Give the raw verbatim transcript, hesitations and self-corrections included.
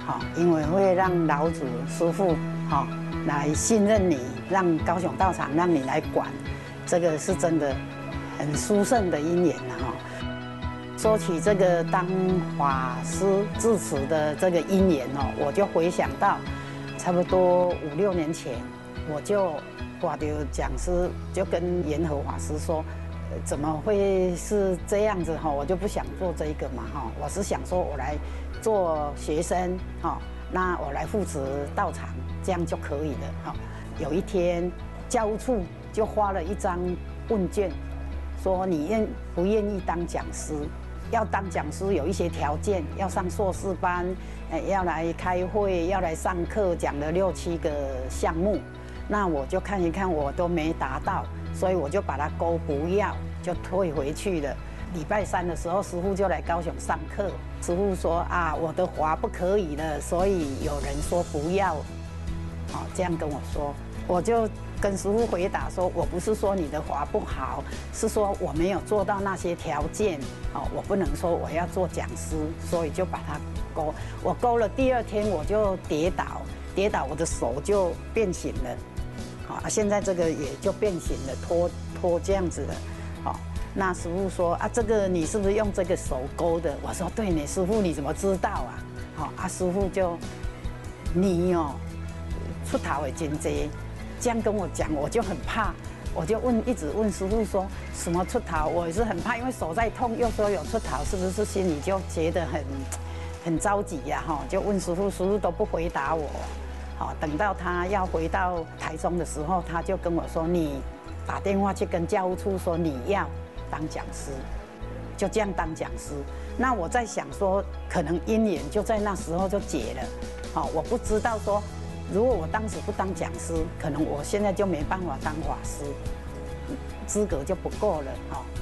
好，因为会让老祖师父好来信任你，让高雄道场让你来管，这个是真的很殊胜的因缘了哈。说起这个当法师致辞的这个因缘哦，我就回想到差不多五六年前，我就挂到讲师，就跟延和法师说。 怎么会是这样子哈？我就不想做这个嘛哈，我是想说我来做学生哈，那我来负责道场，这样就可以了哈。有一天教务处就发了一张问卷，说你愿不愿意当讲师？要当讲师有一些条件，要上硕士班，呃，要来开会，要来上课，讲了六七个项目。 那我就看一看，我都没达到，所以我就把它勾不要，就退回去了。礼拜三的时候，师父就来高雄上课，师父说啊，我的华不可以了，所以有人说不要，好、哦、这样跟我说，我就跟师父回答说，我不是说你的华不好，是说我没有做到那些条件，哦，我不能说我要做讲师，所以就把它勾。我勾了第二天我就跌倒，跌倒我的手就变形了。 好，现在这个也就变形了，脱脱这样子了。好，那师父说啊，这个你是不是用这个手勾的？我说对呢，师父你怎么知道啊？好啊，师父就你哦，出头的真济，这样跟我讲，我就很怕，我就问一直问师父说什么出头？我也是很怕，因为手在痛，又说有出头，是不是心里就觉得很很着急呀？哈，就问师父，师父都不回答我。 好，等到他要回到台中的时候，他就跟我说：“你打电话去跟教务处说你要当讲师，就这样当讲师。”那我在想说，可能姻缘就在那时候就结了。好，我不知道说，如果我当时不当讲师，可能我现在就没办法当法师，资格就不够了。哈。